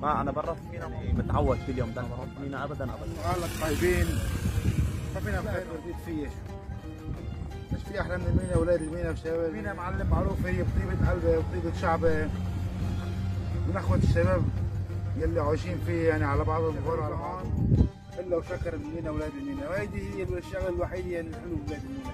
ما انا برا في مينا متعود كل يوم، ده انا بروح مينا ابدا ابدا. اهلك طيبين، ما فينا خير رديت فيه. مش في احلى من المينا، اولاد المينا وشباب المينا معلم معروف هي بطيبه قلبه وطيبه شعبه، من اخوه الشباب يلي عايشين فيه يعني على بعض الظهور على بعض، الا وشكر المينا اولاد المينا، وهيدي هي الشغله الوحيده يعني الحلو بولاد المينا.